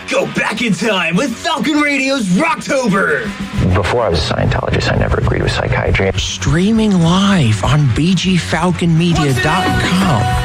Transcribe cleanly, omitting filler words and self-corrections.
Go back in time with Falcon Radio's Rocktober. Before I was a Scientologist, I never agreed with psychiatry. Streaming live on bgfalconmedia.com.